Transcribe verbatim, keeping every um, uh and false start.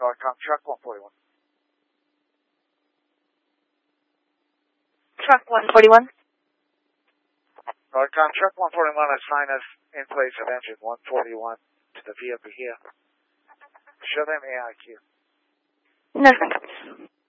Northcom, truck one forty-one. Truck one forty-one. Northcom, truck one forty-one, assign us in place of engine one forty-one to the vehicle here. Show them A I Q. Northcom.